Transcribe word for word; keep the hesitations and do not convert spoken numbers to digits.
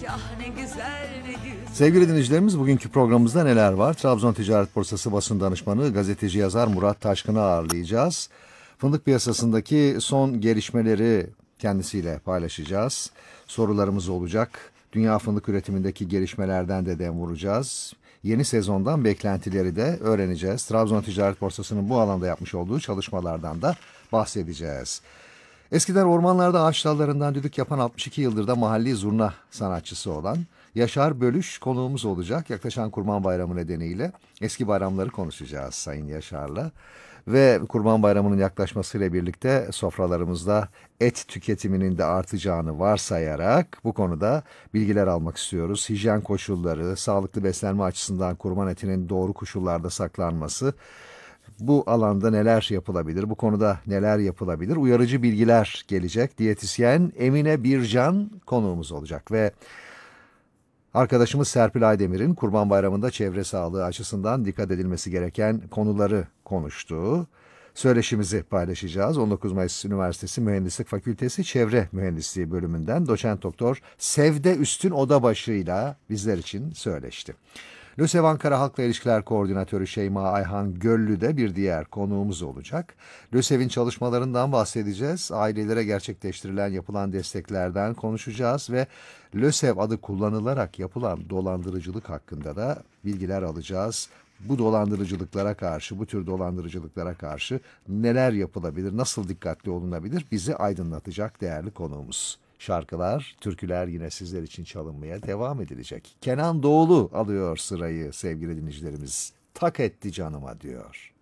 ah ne güzel ne güzel. Sevgili dinleyicilerimiz, bugünkü programımızda neler var? Trabzon Ticaret Borsası basın danışmanı, gazeteci yazar Murat Taşkın'ı ağırlayacağız. Fındık piyasasındaki son gelişmeleri kendisiyle paylaşacağız. Sorularımız olacak. Dünya fındık üretimindeki gelişmelerden de dem vuracağız. Yeni sezondan beklentileri de öğreneceğiz. Trabzon Ticaret Borsası'nın bu alanda yapmış olduğu çalışmalardan da bahsedeceğiz. Eskiden ormanlarda ağaç dallarından düdük yapan altmış iki yıldır da mahalli zurna sanatçısı olan Yaşar Bölüş konuğumuz olacak. Yaklaşan Kurban Bayramı nedeniyle eski bayramları konuşacağız Sayın Yaşar'la. Ve Kurban Bayramı'nın yaklaşmasıyla birlikte sofralarımızda et tüketiminin de artacağını varsayarak bu konuda bilgiler almak istiyoruz. Hijyen koşulları, sağlıklı beslenme açısından kurban etinin doğru koşullarda saklanması, bu alanda neler yapılabilir, bu konuda neler yapılabilir, uyarıcı bilgiler gelecek. Diyetisyen Emine Bircan konuğumuz olacak ve arkadaşımız Serpil Aydemir'in Kurban Bayramı'nda çevre sağlığı açısından dikkat edilmesi gereken konuları konuştuğu söyleşimizi paylaşacağız. on dokuz Mayıs Üniversitesi Mühendislik Fakültesi Çevre Mühendisliği bölümünden doçent doktor Sevde Üstün Odabaşı'yla bizler için söyleşti. LÖSEV Ankara Halkla İlişkiler Koordinatörü Şeyma Ayhan Göllü de bir diğer konuğumuz olacak. LÖSEV'in çalışmalarından bahsedeceğiz. Ailelere gerçekleştirilen yapılan desteklerden konuşacağız ve LÖSEV adı kullanılarak yapılan dolandırıcılık hakkında da bilgiler alacağız. Bu dolandırıcılıklara karşı, bu tür dolandırıcılıklara karşı neler yapılabilir, nasıl dikkatli olunabilir bizi aydınlatacak değerli konuğumuz. Şarkılar, türküler yine sizler için çalınmaya devam edilecek. Kenan Doğulu alıyor sırayı sevgili dinleyicilerimiz. Tak etti canıma diyor.